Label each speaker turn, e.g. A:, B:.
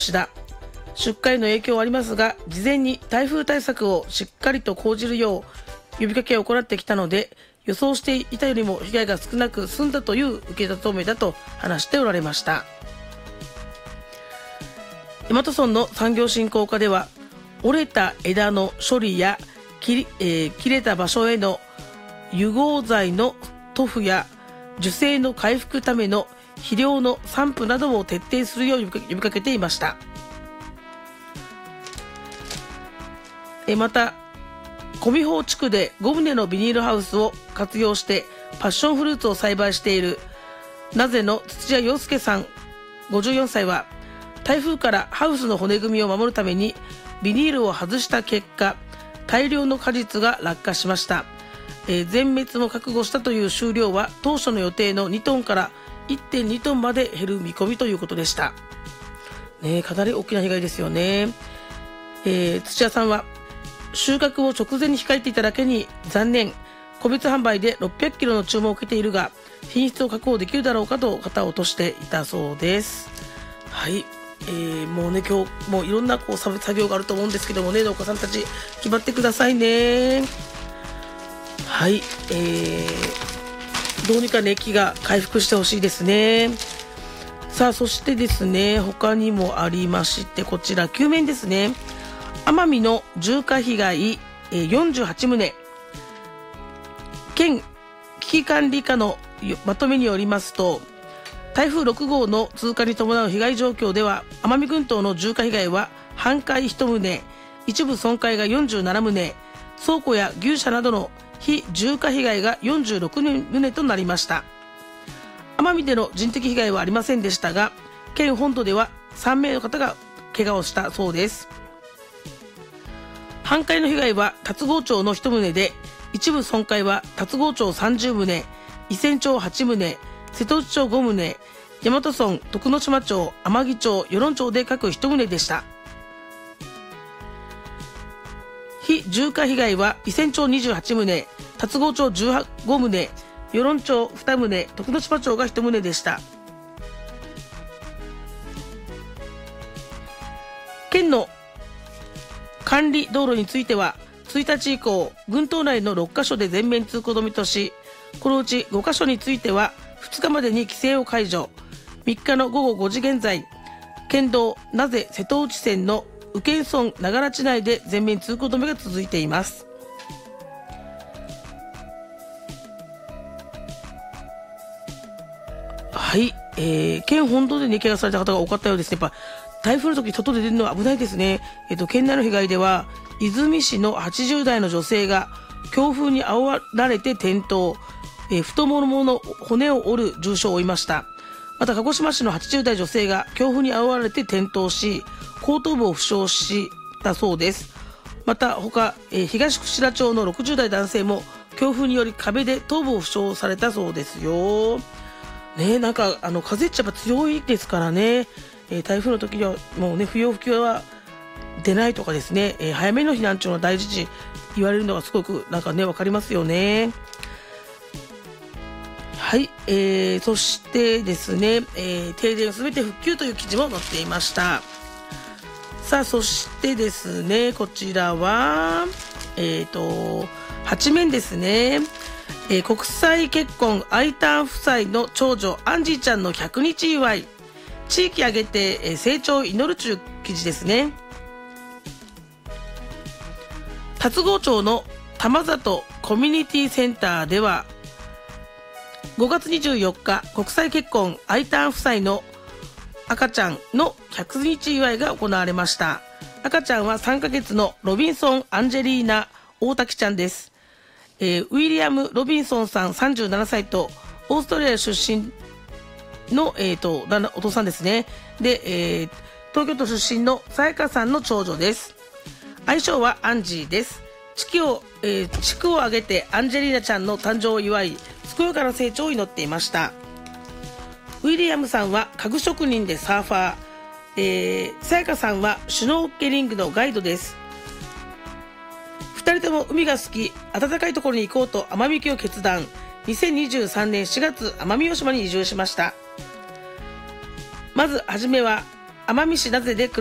A: 田。出荷への影響はありますが、事前に台風対策をしっかりと講じるよう呼びかけを行ってきたので、予想していたよりも被害が少なく済んだという受け止めだと話しておられました。大和村の産業振興課では、折れた枝の処理や切れた場所への融合剤の塗布や樹勢の回復ための肥料の散布などを徹底するよう呼びかけていました。また小見宝地区で5棟のビニールハウスを活用してパッションフルーツを栽培している名瀬の土屋陽介さん54歳は、台風からハウスの骨組みを守るためにビニールを外した結果、大量の果実が落下しました。全滅も覚悟したという収量は当初の予定の2トンから 1.2 トンまで減る見込みということでした。かなり大きな被害ですよね。土屋さんは、収穫を直前に控えていただけに残念。個別販売で600キロの注文を受けているが、品質を確保できるだろうかと肩を落としていたそうです。はい。もうね、今日もういろんな作業があると思うんですけどもね、農家さんたち決まってくださいね。はい。どうにか熱気が回復してほしいですね。さあ、そしてですね、他にもありまして、こちら救命ですね。奄美の重火被害48棟。県危機管理課のまとめによりますと、台風6号の通過に伴う被害状況では、奄美群島の重火被害は半壊1棟、一部損壊が47棟、倉庫や牛舎などの非重火被害が46棟となりました。奄美での人的被害はありませんでしたが、県本土では3名の方が怪我をしたそうです。半壊の被害は龍郷町の1棟で、一部損壊は龍郷町30棟、伊仙町8棟、瀬戸内町5棟、大和村、徳之島町、天城町、与論町で各1棟でした。非重火被害は伊仙町28棟、龍郷町15棟、与論町2棟、徳之島町が1棟でした。県の管理道路については、1日以降、群島内の6カ所で全面通行止めとし、このうち5カ所については2日までに規制を解除。3日の午後5時現在、県道名瀬瀬戸内線の宇検村長良地内で全面通行止めが続いています。はい、県本土でね、怪我された方が多かったようですね。やっぱ台風の時外で出るのは危ないですね。県内の被害では、出水市の80代の女性が強風に煽られて転倒、太ももの骨を折る重傷を負いました。また鹿児島市の80代女性が強風に煽られて転倒し、後頭部を負傷したそうです。また他、東串良町の60代男性も強風により壁で頭部を負傷されたそうですよ。なんか風ってやっぱ強いですからね。台風の時にはもうね、不要不急は出ないとかですね、早めの避難中の大事時言われるのがすごくなんかね、わかりますよね。はい、そしてですね、停電すべて復旧という記事も載っていました。さあ、そしてですね、こちらは8面ですね。国際結婚 I ターン夫妻の長女アンジーちゃんの100日祝い、地域挙げて成長を祈るという記事ですね。龍郷町の玉里コミュニティセンターでは5月24日国際結婚 I ターン夫妻の赤ちゃんの100日祝いが行われました。赤ちゃんは3ヶ月のロビンソン・アンジェリーナ大滝ちゃんです。ウィリアム・ロビンソンさん37歳とオーストラリア出身の、お父さんですね。で、東京都出身のさやかさんの長女です。愛称はアンジーです。地区を挙げてアンジェリーナちゃんの誕生を祝い、健やかな成長を祈っていました。ウィリアムさんは家具職人でサーファー、さやかさんはシュノーケリングのガイドです。2人とも海が好き、暖かいところに行こうと奄美行きを決断。2023年4月奄美大島に移住しました。まずはじめは奄美市名瀬で